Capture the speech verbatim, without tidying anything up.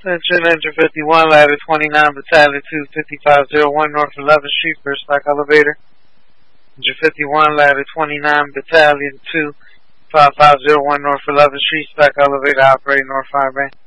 Attention, Engine fifty-one, Ladder twenty-nine, Battalion two, fifty-five oh one, North eleventh Street, first stock elevator. Engine fifty-one, Ladder twenty-nine, Battalion two, fifty-five oh one, North eleventh Street, stock elevator, operating North five Bay.